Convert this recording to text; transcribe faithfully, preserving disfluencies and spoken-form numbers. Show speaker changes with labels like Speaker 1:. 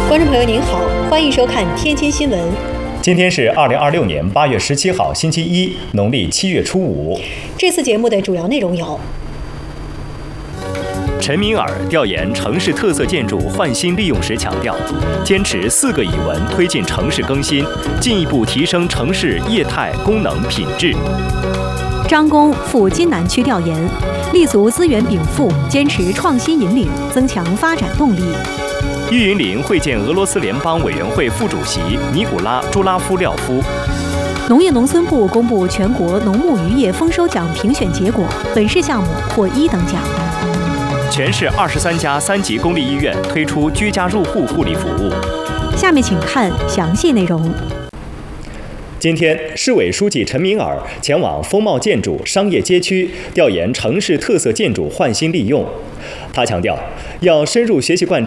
Speaker 1: 观众朋友您好，欢迎收看天津新闻。
Speaker 2: 今天是二零二六年八月十七号，星期一，农历七月初五。
Speaker 1: 这次节目的主要内容有：
Speaker 2: 陈敏尔调研城市特色建筑换新利用时强调，坚持四个以文推进城市更新，进一步提升城市业态、功能、品质。
Speaker 3: 张工赴津南区调研，立足资源禀赋，坚持创新引领，增强发展动力。
Speaker 2: 郁云林会见俄罗斯联邦委员会副主席尼古拉·朱拉夫廖夫。
Speaker 3: 农业农村部公布全国农牧渔业丰收奖评选结果，本市项目获一等奖。
Speaker 2: 全市二十三家三级公立医院推出居家入户护理服务。
Speaker 3: 下面请看详细内容。
Speaker 2: 今天，市委书记陈敏尔前往风貌建筑商业街区调研城市特色建筑换新利用。他强调，要深入学习贯